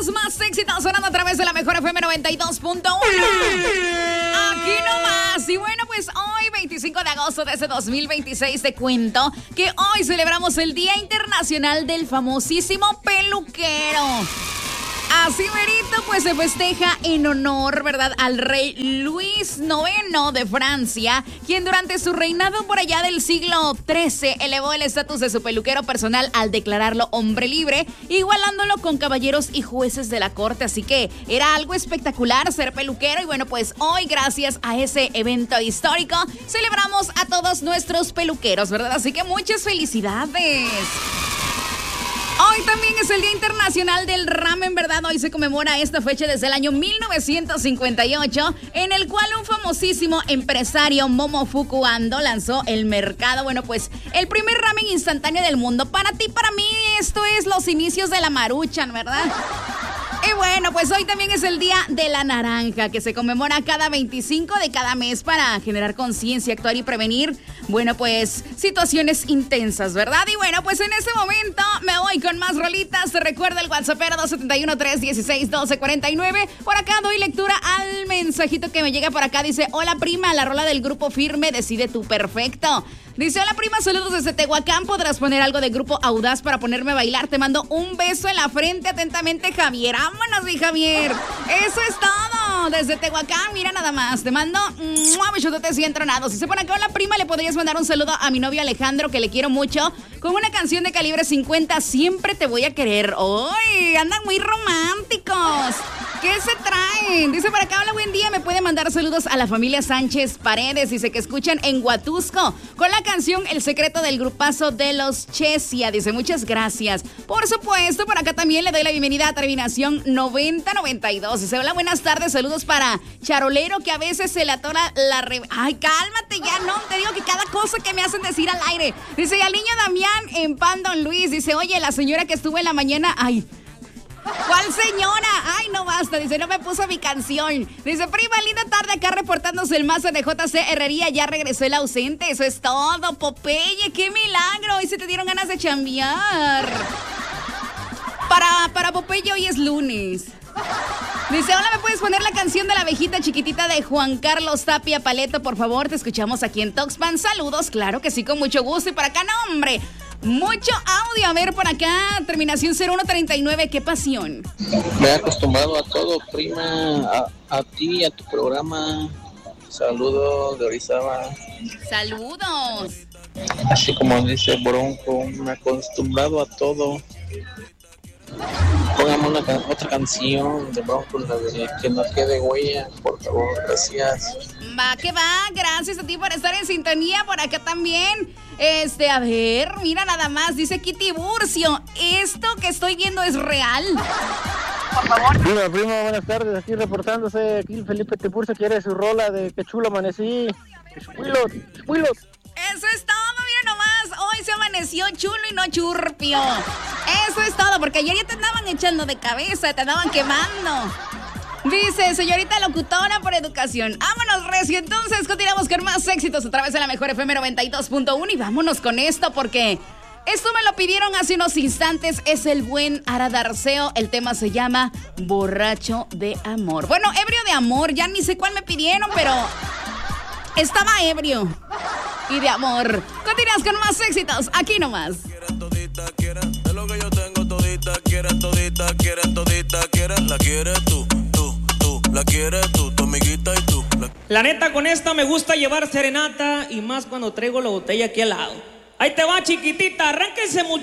los más éxitos sonando a través de la mejor FM 92.1. Aquí nomás. Y bueno, pues hoy, 25 de agosto de este 2026, te cuento que hoy celebramos el Día Internacional del famosísimo peluquero. Así merito, pues se festeja en honor, ¿verdad?, al rey Luis IX de Francia, quien durante su reinado por allá del siglo XIII elevó el estatus de su peluquero personal al declararlo hombre libre, igualándolo con caballeros y jueces de la corte. Así que era algo espectacular ser peluquero. Y bueno, pues hoy, gracias a ese evento histórico, celebramos a todos nuestros peluqueros, ¿verdad? Así que muchas felicidades. Hoy también es el Día Internacional del Ramen, ¿verdad? Hoy se conmemora esta fecha desde el año 1958, en el cual un famosísimo empresario, Momofuku Ando, lanzó el mercado. Bueno, pues el primer ramen instantáneo del mundo. Para ti, para mí, esto es los inicios de la Maruchan, ¿verdad? Y bueno, pues hoy también es el Día de la Naranja, que se conmemora cada 25 de cada mes para generar conciencia, actuar y prevenir, bueno, pues situaciones intensas, ¿verdad? Y bueno, pues en este momento me voy con más rolitas. Te recuerda el WhatsAppero 271-316-1249. Por acá doy lectura al mensajito que me llega por acá. Dice: hola prima, la rola del Grupo Firme, Decide Tú, perfecto. Dice: hola prima, saludos desde Tehuacán. ¿Podrás poner algo de Grupo Audaz para ponerme a bailar? Te mando un beso en la frente, atentamente, Javier. Vámonos, mi Javier. Eso es todo. Desde Tehuacán, mira nada más. Te mando besotes y entronados. Dice por acá: hola prima, ¿le podrías mandar un saludo a mi novio Alejandro, que le quiero mucho, con una canción de Calibre 50, Siempre Te Voy a Querer? ¡Uy! Andan muy románticos. ¿Qué se traen? Dice por acá: hola, buen día. ¿Me puede mandar saludos a la familia Sánchez Paredes? Dice que escuchan en Huatusco con la canción El Secreto del grupazo de los Chesia. Dice: muchas gracias. Por supuesto, por acá también le doy la bienvenida a terminación 9092. Dice: hola, buenas tardes. Saludos para Charolero, que a veces se le atora la Ay, cálmate ya, no. Te digo que cada cosa que me hacen decir al aire. Dice: y al niño Damián en Pan Don Luis. Dice: oye, la señora que estuvo en la mañana. Ay, ¿cuál señora? Ay, no basta. Dice: no me puso mi canción. Dice: prima, linda tarde acá reportándose el mazo de JC Herrería. Ya regresó el ausente. Eso es todo, Popeye. ¡Qué milagro! Hoy se te dieron ganas de chambear. Para Popeye hoy es lunes. Dice: hola, ¿me puedes poner la canción de la abejita chiquitita de Juan Carlos Tapia Paleto, por favor? Te escuchamos aquí en Tuxpan. Saludos, claro que sí, con mucho gusto. Y por acá, no, hombre, mucho audio. A ver, por acá, terminación 0139, qué pasión. Me he acostumbrado a todo, prima, a ti y a tu programa. Saludos de Orizaba. Saludos. Así como dice Bronco, me he acostumbrado a todo. Póngame otra canción de Bronco, la de Que No Quede Huella, por favor, gracias. Va, que va, gracias a ti por estar en sintonía. Por acá también, a ver, mira nada más, dice Kitty Burcio: ¿esto que estoy viendo es real? Por favor. Prima, buenas tardes, aquí reportándose. Aquí Felipe Tiburcio quiere su rola de Qué chulo amanecí. Escuilos. Eso es todo, mira nomás. Hoy se amaneció chulo y no churpio. Eso es todo, porque ayer ya te andaban echando de cabeza, te andaban quemando. Dice: señorita locutora por educación. Vámonos, recio. Entonces continuamos con más éxitos a través de la mejor FM 92.1. Y vámonos con esto, porque esto me lo pidieron hace unos instantes. Es el buen Aradarceo. El tema se llama Borracho de Amor. Bueno, ebrio de amor. Ya ni sé cuál me pidieron, pero estaba ebrio y de amor. Continuas con más éxitos, aquí nomás. Quieren todita, quieren de lo que yo tengo todita, quieren todita, quieren todita, quieren, la quieres tú, la quieres tú, tu amiguita y tú. La neta, con esta me gusta llevar serenata, y más cuando traigo la botella aquí al lado. Ahí te va, chiquitita, arránquense mucho.